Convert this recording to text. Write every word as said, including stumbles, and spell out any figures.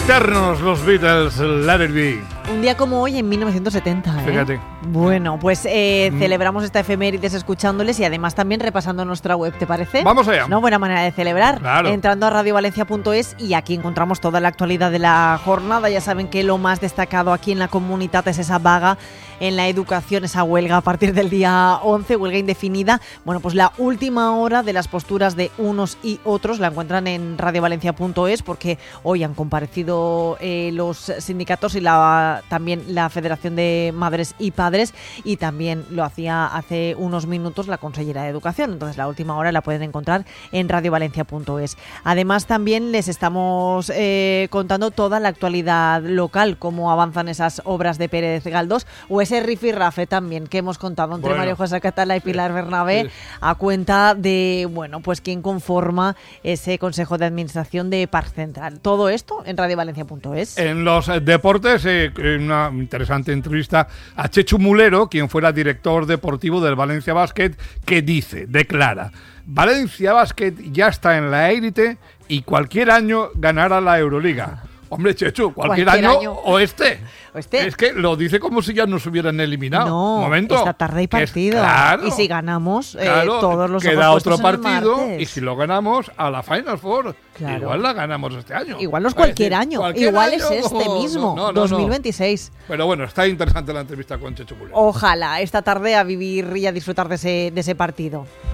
eternos los Beatles, Let It Be. Un día como hoy en mil novecientos setenta, ¿eh? Fíjate. Bueno, pues eh, Mm. celebramos esta efemérides escuchándoles y además también repasando nuestra web, ¿te parece? Vamos allá. ¿No? Buena manera de celebrar. Claro. Entrando a radio valencia punto es y aquí encontramos toda la actualidad de la jornada. Ya saben que lo más destacado aquí en la comunidad es esa vaga en la educación, esa huelga a partir del día once, huelga indefinida. Bueno, pues la última hora de las posturas de unos y otros la encuentran en radio valencia punto es porque hoy han comparecido eh, los sindicatos y la, también la Federación de Madres y Padres, y también lo hacía hace unos minutos la consellera de Educación. Entonces la última hora la pueden encontrar en radio valencia punto es. Además también les estamos eh, contando toda la actualidad local, cómo avanzan esas obras de Pérez Galdós o ese rifirrafe también que hemos contado entre Bueno, María José Catala y Pilar sí, Bernabé, sí. a cuenta de, bueno, pues quién conforma ese Consejo de Administración de Parc Central. Todo esto en radio valencia punto es. En los eh, deportes, eh, una interesante entrevista a Chechu Mulero, quien fuera director deportivo del Valencia Basket, que dice, declara: Valencia Basket ya está en la élite y cualquier año ganará la Euroliga. Hombre, Chechu, cualquier, Cualquier año, año. o este. O este. Es que lo dice como si ya nos hubieran eliminado. No, Un momento. esta tarde hay Que es- partido. claro, y si ganamos, eh, claro, todos los queda ojos otro puestos en el partido martes. y si lo ganamos a la Final Four. Claro. Igual la ganamos este año. Igual no es Es decir, cualquier año, cualquier igual año, es este no, mismo, no, no, no. dos mil veintiséis. Pero bueno, está interesante la entrevista con Chechu Mulero. Ojalá esta tarde a vivir y a disfrutar de ese, de ese partido.